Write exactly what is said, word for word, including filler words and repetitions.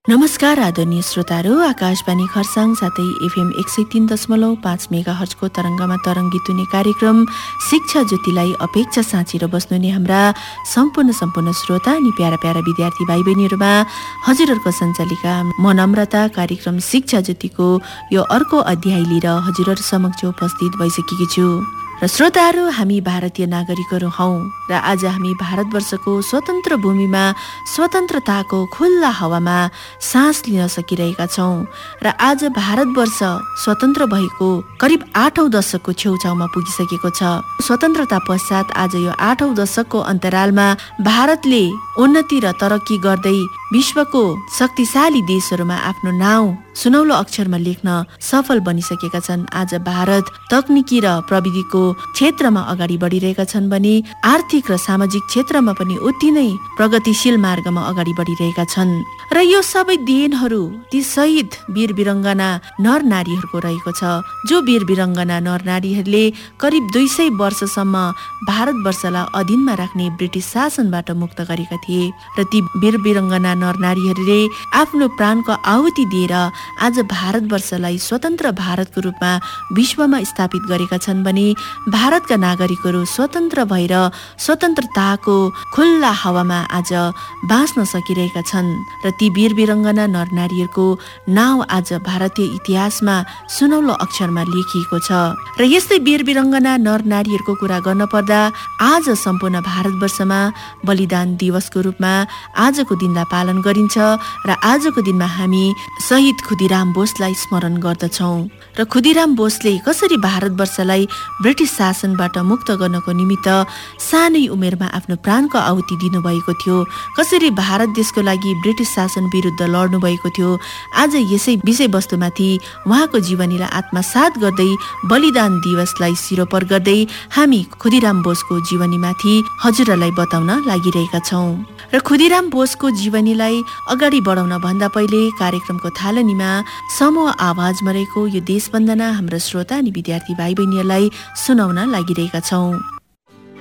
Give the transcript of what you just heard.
नमस्कार आदरणीय श्रोताहरू, आकाशवाणी खरसाङ साथै एफएम एक सय तीन दशमलव पाँच मेगा हर्जको तरङ्गमा तरङ्गित हुने कार्यक्रम शिक्षा ज्योतिलाई अपेक्षा साँचेर बस्नुहुने हाम्रा सम्पूर्ण सम्पूर्ण श्रोता अनि प्यारा प्यारा विद्यार्थी भाइ बहिनीहरूमा हजुरहरूको सञ्चालिका म नम्रता कार्यक्रम शिक्षा ज्योतिको यो अर्को अध्याय लिएर हजुरहरू समक्ष उपस्थित भइसकेकी छु। र श्रोताहरू, हामी भारतीय नागरिकहरू हौं र आज हामी भारतवर्षको स्वतन्त्र भूमिमा स्वतन्त्रताको खुल्ला हावामा सास लिन सकिरहेका छौं र आज भारतवर्ष स्वतन्त्र भएको करिब आठौं दशकको छेउछाउमा पुगिसकेको छ। स्वतन्त्रता पश्चात आज यो आठौं दशकको अन्तरालमा भारतले उन्नति र तरक्की गर्दै विश्वको शक्तिशाली देशहरूमा आफ्नो नाउँ सुनौलो अक्षरमा लेख्न सफल बनिसकेका छन्। आज भारत तकनिकी र प्रविधिको क्षेत्रमा अगाडि बढिरहेका छन् भने आर्थिक र सामाजिक क्षेत्रमा पनि उति नै प्रगतिशील मार्गमा अगाडि बढिरहेका छन्। र यो सबै देनहरू ती शहीद वीर वीरङ्गना नर नारीहरूको रहेको छ, जो वीर वीरङ्गना नर नारीहरूले करिब दुई सय वर्षसम्म भारतवर्षलाई अधीनमा राख्ने ब्रिटिस शासनबाट मुक्त गरेका थिए र ती वीर वीरङ्गना नर नारीहरूले आफ्नो प्राणको आहुति दिएर आज भारतवर्षलाई स्वतन्त्र भारतको रूपमा विश्वमा स्थापित गरेका छन् भने भारतका नागरिकहरू स्वतन्त्र भएर स्वतन्त्रताको खुल्ला हावामा आज बाँच्न सकिरहेका छन् र ती वीर वीरङ्गना नर नारीहरूको नाउँ आज भारतीय इतिहासमा सुनौलो अक्षरमा लेखिएको छ। र यस्तै वीर वीरङ्गना नर नारीहरूको कुरा गर्न पर्दा आज सम्पूर्ण भारतवर्षमा बलिदान दिवसको रूपमा आजको दिनलाई पालन गरिन्छ र आजको दिनमा हामी शहीद खुदिराम बोसलाई स्मरण गर्दछौं। र खुदिराम बोसले कसरी भारतवर्षलाई ब्रिटिस शासनबाट मुक्त गर्नको निमित्त सानै उमेरमा आफ्नो प्राणको आहुति दिनुभएको थियो, कसरी भारत देशको लागि ब्रिटिस शासन विरुद्ध लड्नु भएको थियो, आज यसै विषयवस्तुमाथि उहाँको जीवनीलाई आत्मसात गर्दै बलिदान दिवसलाई सिरोपर गर्दै हामी खुदिराम बोसको जीवनीमाथि हजुरलाई बताउन लागिरहेका छौं। र खुदिराम बोसको जीवनीलाई अगाडि बढाउन भन्दा पहिले कार्यक्रमको थालनीमा समूह आवाजमा रहेको यो देशवन्दना हाम्रा श्रोता अनि विद्यार्थी भाइ बहिनीहरूलाई सुनाउन लागिरहेका छौं।